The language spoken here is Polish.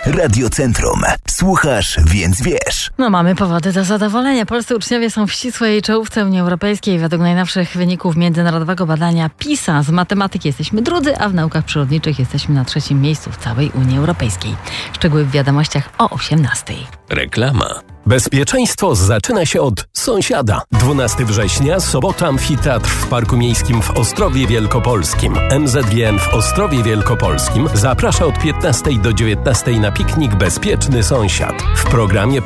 Radiocentrum. Słuchasz, więc wiesz. No mamy powody do zadowolenia. Polscy uczniowie są w ścisłej czołówce Unii Europejskiej. Według najnowszych wyników międzynarodowego badania PISA z matematyki jesteśmy drudzy, a w naukach przyrodniczych jesteśmy na 3. miejscu w całej Unii Europejskiej. Szczegóły w wiadomościach o 18:00. Reklama. Bezpieczeństwo zaczyna się od sąsiada. 12 września, sobota, amfiteatr w Parku Miejskim w Ostrowie Wielkopolskim. MZGN w Ostrowie Wielkopolskim zaprasza od 15 do 19 na piknik Bezpieczny Sąsiad. W programie